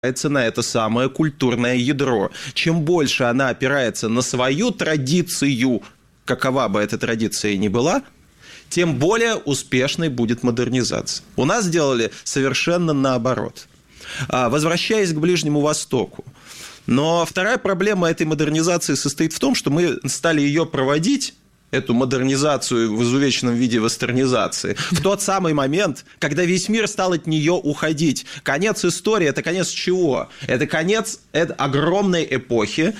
на это самое культурное ядро. Чем больше она опирается на свою традицию, какова бы эта традиция ни была, тем более успешной будет модернизация. У нас сделали совершенно наоборот. Возвращаясь к Ближнему Востоку. Но вторая проблема этой модернизации состоит в том, что мы стали ее проводить, эту модернизацию в изувеченном виде вестернизации, в тот самый момент, когда весь мир стал от нее уходить. Конец истории – это конец чего? Это конец огромной эпохи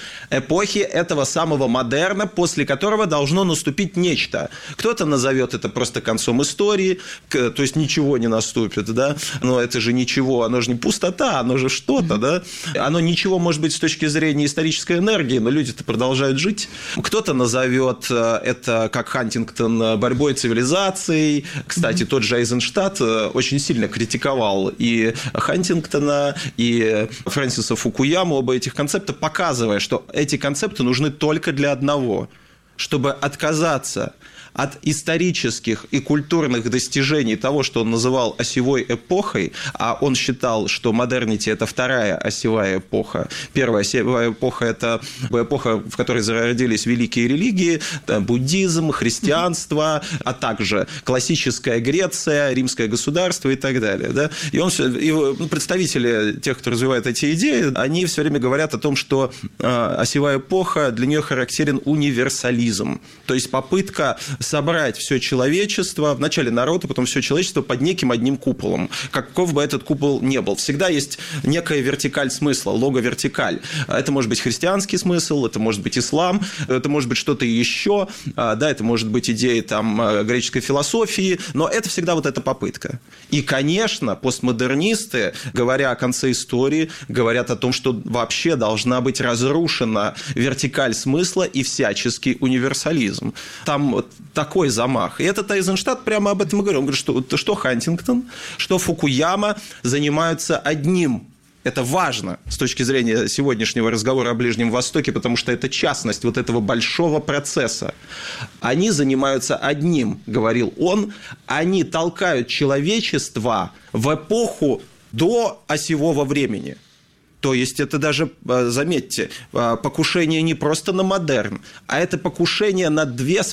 этого самого модерна, после которого должно наступить нечто. Кто-то назовет это просто концом истории, то есть ничего не наступит, да? Но это же ничего, оно же не пустота, оно же что-то, да? Оно ничего может быть с точки зрения исторической энергии, но люди-то продолжают жить. Кто-то назовет это как Хантингтон борьбой цивилизаций. Кстати, тот же Эйзенштадт очень сильно критиковал и Хантингтона, и Фрэнсиса Фукуяму, оба этих концепта, показывая, что эти концепты нужны только для одного, чтобы отказаться от исторических и культурных достижений того, что он называл осевой эпохой, а он считал, что модернити – это вторая осевая эпоха. Первая осевая эпоха – это эпоха, в которой зародились великие религии, буддизм, христианство, а также классическая Греция, римское государство и так далее. Да? И представители тех, кто развивает эти идеи, они все время говорят о том, что осевая эпоха, для нее характерен универсализм, то есть попытка собрать все человечество, вначале народ, а потом все человечество под неким одним куполом. Каков бы этот купол ни был. Всегда есть некая вертикаль смысла, логовертикаль. Это может быть христианский смысл, это может быть ислам, это может быть что-то еще, да, это может быть идеи там, греческой философии, но это всегда вот эта попытка. И, конечно, постмодернисты, говоря о конце истории, говорят о том, что вообще должна быть разрушена вертикаль смысла и всяческий универсализм. Там такой замах. И этот Эйзенштадт прямо об этом и говорил. Он говорит, что Хантингтон, что Фукуяма занимаются одним. Это важно с точки зрения сегодняшнего разговора о Ближнем Востоке, потому что это частность вот этого большого процесса. Они занимаются одним, говорил он, они толкают человечество в эпоху до осевого времени. То есть, это даже, заметьте, покушение не просто на модерн, а это покушение на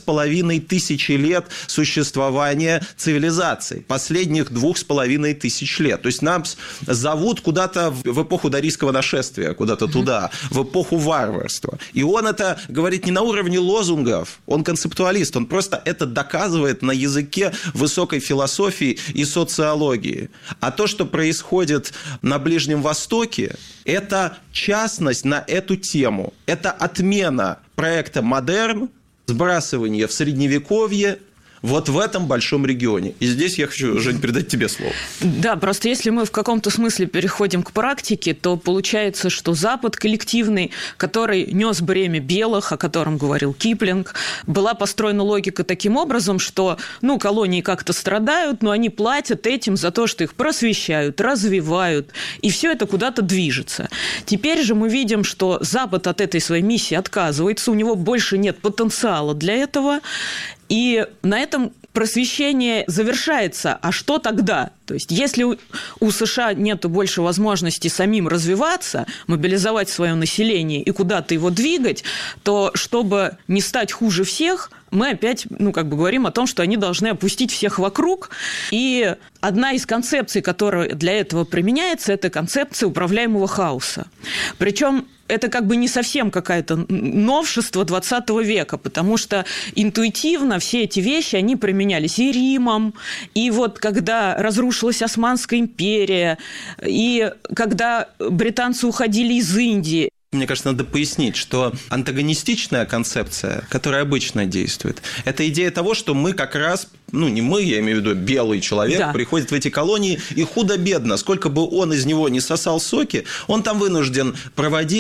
2500 лет существования цивилизации, последних 2500 лет. То есть, нас зовут куда-то в эпоху дарийского нашествия, куда-то туда, в эпоху варварства. И он это говорит не на уровне лозунгов, он концептуалист, он просто это доказывает на языке высокой философии и социологии. А то, что происходит на Ближнем Востоке, это частность на эту тему. Это отмена проекта «Модерн», сбрасывание в Средневековье, вот в этом большом регионе. И здесь я хочу, Жень, передать тебе слово. Да, просто если мы в каком-то смысле переходим к практике, то получается, что Запад коллективный, который нес бремя белых, о котором говорил Киплинг, была построена логика таким образом, что, колонии как-то страдают, но они платят этим за то, что их просвещают, развивают, и все это куда-то движется. Теперь же мы видим, что Запад от этой своей миссии отказывается, у него больше нет потенциала для этого, и на этом просвещение завершается. А что тогда? То есть, если у США нет больше возможности самим развиваться, мобилизовать свое население и куда-то его двигать, то, чтобы не стать хуже всех, мы опять, говорим о том, что они должны опустить всех вокруг. И одна из концепций, которая для этого применяется, это концепция управляемого хаоса. Причем это не совсем какое-то новшество 20 века, потому что интуитивно все эти вещи, они применялись и Римом, и вот когда разрушилась Османская империя, и когда британцы уходили из Индии. Мне кажется, надо пояснить, что антагонистичная концепция, которая обычно действует, это идея того, что мы как раз, не мы, я имею в виду белый человек, да, приходит в эти колонии, и худо-бедно, сколько бы он из него не сосал соки, он там вынужден проводить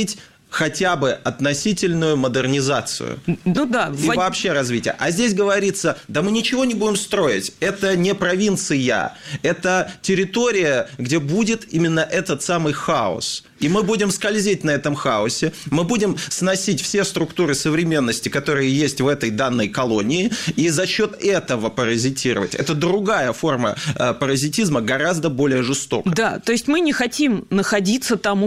хотя бы относительную модернизацию. Ну да. И вообще развитие. А здесь говорится, да мы ничего не будем строить. Это не провинция. Это территория, где будет именно этот самый хаос. И мы будем скользить на этом хаосе. Мы будем сносить все структуры современности, которые есть в этой данной колонии. И за счет этого паразитировать. Это другая форма паразитизма, гораздо более жестокая. Да, то есть мы не хотим находиться там